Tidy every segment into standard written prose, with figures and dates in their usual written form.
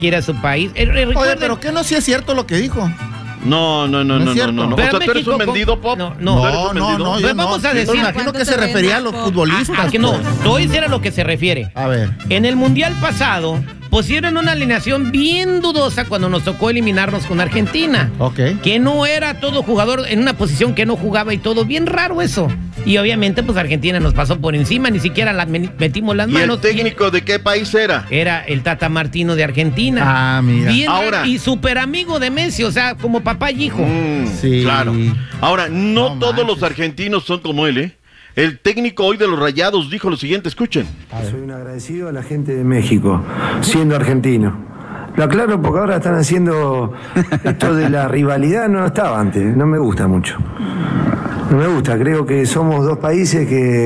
quiere a su país. Oye, pero ¿qué no sí es cierto lo que dijo? No. O sea, tú eres un vendido, Pop. No, vamos a decir. Me imagino que se refería a los futbolistas. Que no, hoy era lo que se refiere. A ver. En el Mundial pasado pusieron una alineación bien dudosa cuando nos tocó eliminarnos con Argentina. Ok. Que no era todo jugador en una posición que no jugaba y todo. Bien raro eso. Y obviamente, pues Argentina nos pasó por encima, ni siquiera metimos las manos. ¿Y el técnico de qué país era? Era el Tata Martino de Argentina. Ah, mira. Bien ahora, raro, y súper amigo de Messi, o sea, como papá y hijo. Sí. Claro. Ahora, no todos manches. los argentinos son como él, ¿eh? El técnico hoy de los Rayados dijo lo siguiente, escuchen. Soy un agradecido a la gente de México, siendo argentino. Lo aclaro porque ahora están haciendo esto de la rivalidad, no estaba antes, no me gusta mucho. No me gusta, creo que somos dos países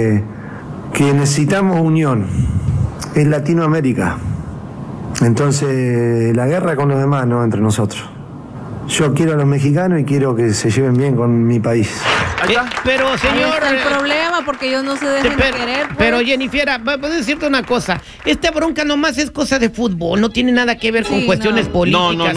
que necesitamos unión. Es Latinoamérica. Entonces, la guerra con los demás, no entre nosotros. Yo quiero a los mexicanos y quiero que se lleven bien con mi país. Pero señor, ahí está el problema, porque ellos no se dejan querer. Pues. Pero Jennifer, voy a decirte una cosa. Esta bronca nomás es cosa de fútbol, no tiene nada que ver con cuestiones políticas.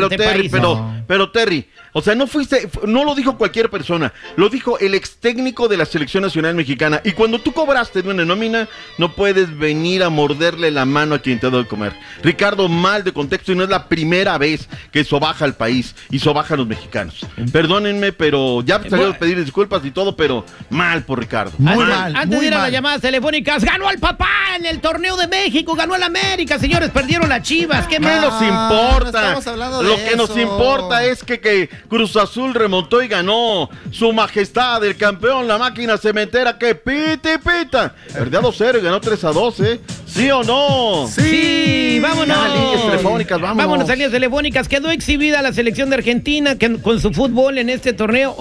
Pero Terry, o sea, no lo dijo cualquier persona, lo dijo el ex técnico de la Selección Nacional Mexicana. Y cuando tú cobraste de una nómina, no puedes venir a morderle la mano a quien te da de comer. Ricardo, mal de contexto, y no es la primera vez que sobaja al país y sobaja a los mexicanos. Perdónenme, pero ya salió a pedir disculpas y todo, pero mal por Ricardo. Muy mal. Antes de ir a las llamadas telefónicas, ganó al papá en el torneo de México, ganó al América, señores, perdieron las Chivas. ¿Qué más nos importa? Lo que nos importa es que Cruz Azul remontó y ganó. Su majestad, el campeón, la máquina cementera, que pita. Perdió 2-0 y ganó 3-2, ¿eh? ¿Sí o no? Sí, vámonos. Líneas telefónicas, Vámonos a líneas telefónicas. Quedó exhibida la selección de Argentina con su fútbol en este torneo.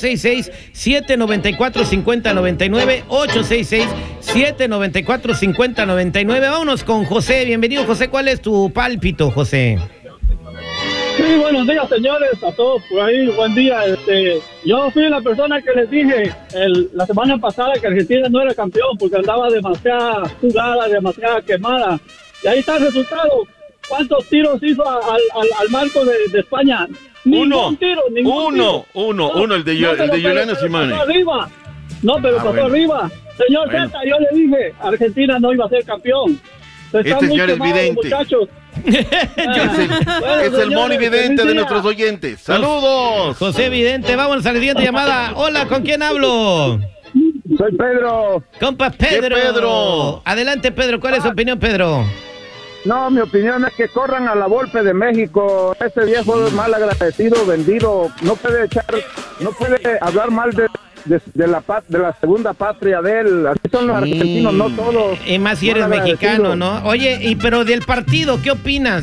866-794-5099. 866-794-5099. Vámonos con José. Bienvenido, José. ¿Cuál es tu pálpito, José? Sí, buenos días, señores, a todos por ahí, buen día. Yo fui la persona que les dije la semana pasada que Argentina no era campeón porque andaba demasiada jugada, demasiada quemada. Y ahí está el resultado. ¿Cuántos tiros hizo al marco de España? Ningún tiro. Uno, el de Juliano Simone. No, pero pasó arriba. Señor Zeta, yo le dije, Argentina no iba a ser campeón. Este señor es vidente. Muchachos. Es el monividente de nuestros oyentes. ¡Saludos! José Vidente, vámonos a la siguiente llamada. Hola, ¿con quién hablo? Soy Pedro. Compa Pedro. ¿Qué Pedro? Adelante, Pedro. ¿Cuál es su opinión, Pedro? No, mi opinión es que corran a la Volpe de México. Ese viejo es mal agradecido, vendido. No puede hablar mal de la segunda patria de él. Así son los argentinos, no todos. Y más si eres mexicano, ¿no? Oye, pero del partido, ¿qué opinas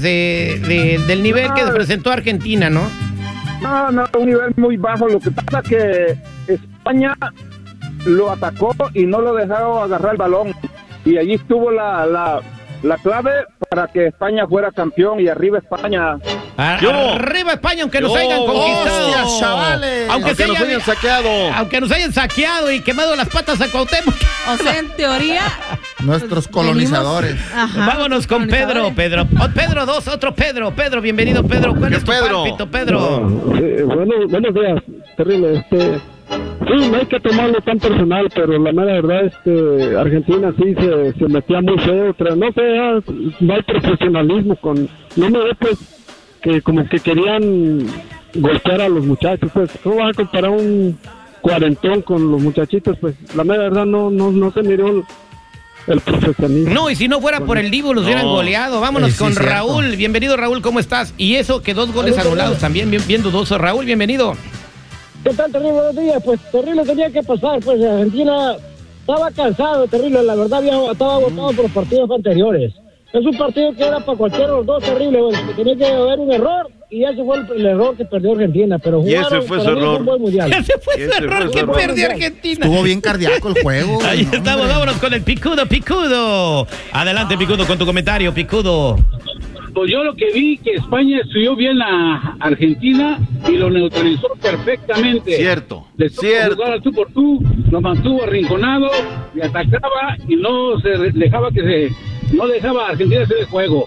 del nivel que presentó Argentina, no? No, un nivel muy bajo. Lo que pasa es que España lo atacó y no lo dejó agarrar el balón. Y allí estuvo la clave para que España fuera campeón, y arriba España. Arriba España, aunque nos hayan conquistado. ¡Hostias, chavales! Aunque nos hayan saqueado. Aunque nos hayan saqueado y quemado las patas a Cuauhtémoc. O sea, en teoría... Nuestros colonizadores. Vámonos con Pedro. Pedro 2, otro Pedro. Pedro, bienvenido, Pedro. ¿Cuál es tu pálpito, Pedro? Buenos días. Terrible. Sí, no hay que tomarlo tan personal, pero la mera verdad es que Argentina sí se metía muy feo. No sé, no hay profesionalismo no me ve, pues, que como que querían golpear a los muchachos. Pues, ¿cómo vas a comparar un cuarentón con los muchachitos? Pues, la mera verdad no se miró el profesionalismo. No, y si no fuera por el Divo, los hubieran goleado. Vámonos con Raúl. Bienvenido, Raúl, ¿cómo estás? Y eso que 2 goles anulados también, bien dudoso. Raúl, bienvenido. ¿Qué tal, Terrible? Buenos días. Pues terrible tenía que pasar. Pues Argentina estaba cansado, Terrible. La verdad, estaba agotado por los partidos anteriores. Es un partido que era para cualquiera de los dos, Terrible. Bueno, tenía que haber un error, y ese fue el error que perdió Argentina. Pero jugaron, y ese fue su error. Un buen mundial. Ese fue su error que perdió Argentina. Estuvo bien cardíaco el juego. Ahí estamos, vámonos con el Picudo. Adelante, Picudo, con tu comentario, Picudo. Pues yo lo que vi, que España estudió bien a Argentina y lo neutralizó perfectamente. Cierto. Cierto. Jugar al tú por tú, lo mantuvo arrinconado y atacaba y no dejaba a Argentina hacer el juego.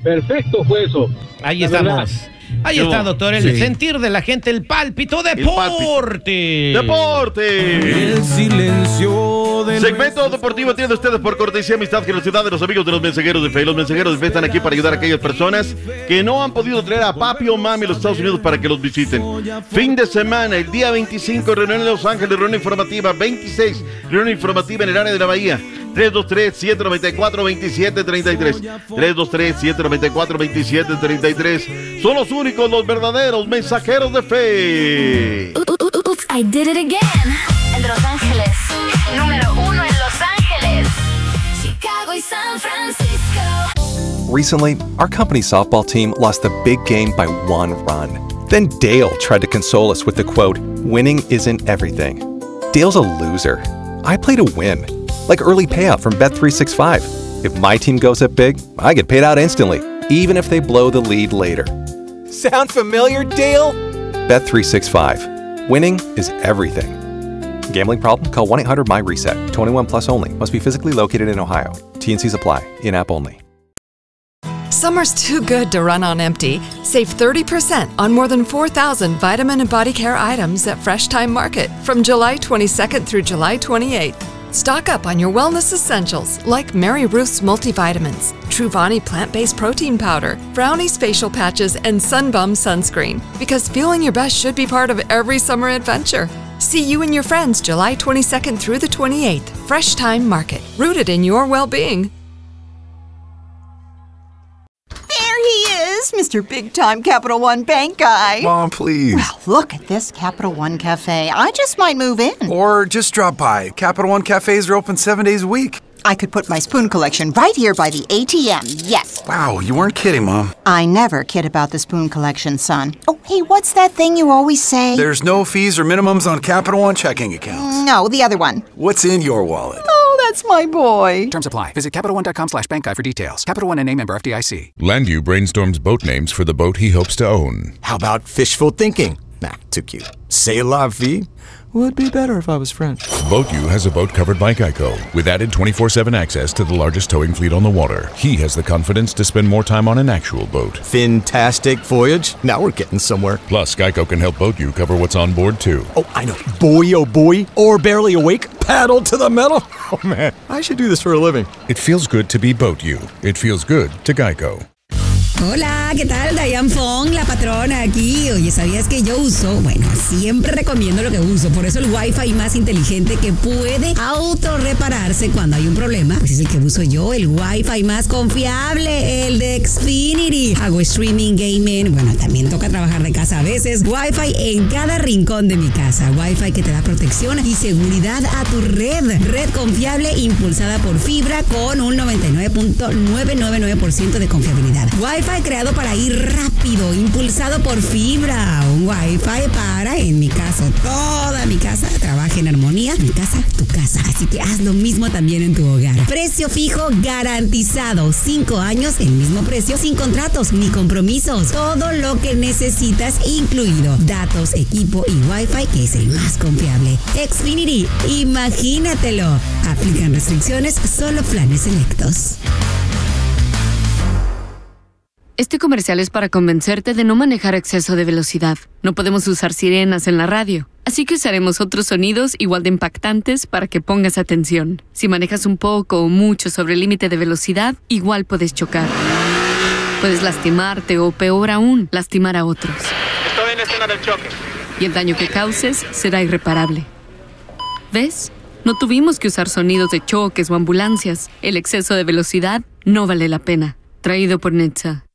Perfecto fue eso. Ahí La estamos. verdad. Ahí Yo. está, doctor. El Sí. sentir de la gente, el pálpito deporte. ¡Deporte! El silencio de Segmento deportivo tiene ustedes por cortesía, amistad, generosidad de los amigos de los Mensajeros de Fe. Los Mensajeros de Fe están aquí para ayudar a aquellas personas que no han podido traer a papi o mami a los Estados Unidos para que los visiten. Fin de semana, el día 25, reunión en Los Ángeles, reunión informativa. 26, reunión informativa en el área de la Bahía. 323-794-2733. 323-794-2733. Son los únicos, los verdaderos Mensajeros de Fe. Oops, I did it again. En Los Ángeles. Número 1 en Los Ángeles. Chicago y San Francisco. Recently, our company's softball team lost a big game by 1 run. Then Dale tried to console us with the quote, "Winning isn't everything." Dale's a loser. I play to win. Like early payout from Bet365. If my team goes up big, I get paid out instantly, even if they blow the lead later. Sound familiar, Dale? Bet365. Winning is everything. Gambling problem? Call 1-800-MY-RESET. 21 plus only. Must be physically located in Ohio. T&Cs apply. In-app only. Summer's too good to run on empty. Save 30% on more than 4,000 vitamin and body care items at Fresh Time Market from July 22nd through July 28th. Stock up on your wellness essentials like Mary Ruth's multivitamins, Truvani plant-based protein powder, Brownie's facial patches, and Sunbum sunscreen. Because feeling your best should be part of every summer adventure. See you and your friends July 22nd through the 28th. Fresh Time Market, rooted in your well-being. There he is, Mr. Big Time Capital One Bank guy. Mom, please. Well, look at this Capital One Cafe. I just might move in. Or just drop by. Capital One cafes are open 7 days a week. I could put my spoon collection right here by the ATM, yes. Wow, you weren't kidding, Mom. I never kid about the spoon collection, son. Oh, hey, what's that thing you always say? There's no fees or minimums on Capital One checking accounts. No, the other one. What's in your wallet? Oh, that's my boy. Terms apply. Visit CapitalOne.com/bankguide for details. Capital One NA, member FDIC. Landview brainstorms boat names for the boat he hopes to own. How about fishful thinking? Nah, too cute. C'est la vie? Would be better if I was French. BoatU has a boat covered by Geico with added 24/7 access to the largest towing fleet on the water. He has the confidence to spend more time on an actual boat. Fantastic voyage. Now we're getting somewhere. Plus, Geico can help BoatU cover what's on board too. Oh, I know. Boy, oh boy. Or barely awake. Paddle to the metal. Oh, man. I should do this for a living. It feels good to be BoatU. It feels good to Geico. Hola, ¿qué tal? Diane Fong, la patrona aquí. Oye, ¿sabías que yo uso? Bueno, siempre recomiendo lo que uso. Por eso el Wi-Fi más inteligente que puede autorrepararse cuando hay un problema, pues es el que uso yo, el Wi-Fi más confiable, el de Xfinity. Hago streaming, gaming, bueno, también toca trabajar de casa a veces. Wi-Fi en cada rincón de mi casa. Wi-Fi que te da protección y seguridad a tu red. Red confiable impulsada por fibra con un 99.999% de confiabilidad. Wi-Fi creado para ir rápido, impulsado por fibra. Un Wi-Fi para, en mi caso, toda mi casa trabaje en armonía. Mi casa, tu casa. Así que haz lo mismo también en tu hogar. Precio fijo garantizado. 5 años, el mismo precio, sin contratos ni compromisos. Todo lo que necesitas incluido. Datos, equipo y Wi-Fi, que es el más confiable. Xfinity, imagínatelo. Aplican restricciones, solo planes selectos. Este comercial es para convencerte de no manejar a exceso de velocidad. No podemos usar sirenas en la radio, así que usaremos otros sonidos igual de impactantes para que pongas atención. Si manejas un poco o mucho sobre el límite de velocidad, igual puedes chocar. Puedes lastimarte o, peor aún, lastimar a otros. Estoy en la escena del choque. Y el daño que causes será irreparable. ¿Ves? No tuvimos que usar sonidos de choques o ambulancias. El exceso de velocidad no vale la pena. Traído por NHTSA.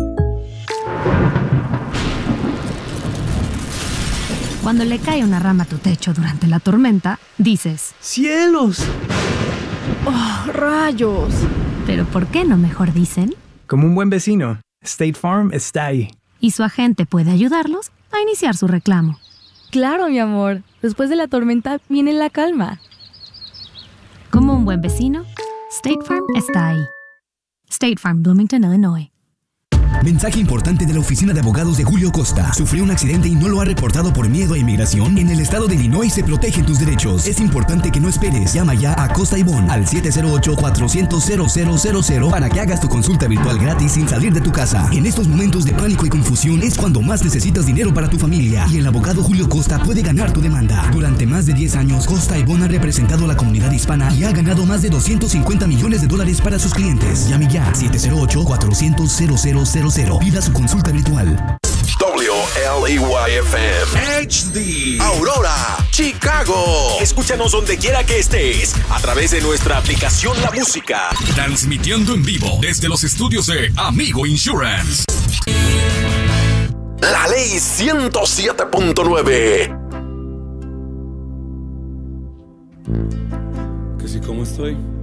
Cuando le cae una rama a tu techo durante la tormenta, dices: ¡Cielos! ¡Oh, rayos! ¿Pero por qué no mejor dicen? Como un buen vecino, State Farm está ahí. Y su agente puede ayudarlos a iniciar su reclamo. Claro, mi amor. Después de la tormenta viene la calma. Como un buen vecino, State Farm está ahí. State Farm, Bloomington, Illinois. Mensaje importante de la oficina de abogados de Julio Costa. ¿Sufrió un accidente y no lo ha reportado por miedo a inmigración? En el estado de Illinois se protegen tus derechos. Es importante que no esperes. Llama ya a Costa y Bon al 708-400-0000 para que hagas tu consulta virtual gratis sin salir de tu casa. En estos momentos de pánico y confusión es cuando más necesitas dinero para tu familia. Y el abogado Julio Costa puede ganar tu demanda. Durante más de 10 años, Costa y Bon ha representado a la comunidad hispana y ha ganado más de $250 millones para sus clientes. Llame ya 708-400-0000. Pida su consulta virtual. WLEYFM HD Aurora, Chicago. Escúchanos donde quiera que estés a través de nuestra aplicación La Música. Transmitiendo en vivo desde los estudios de Amigo Insurance. La ley 107.9. Que si como estoy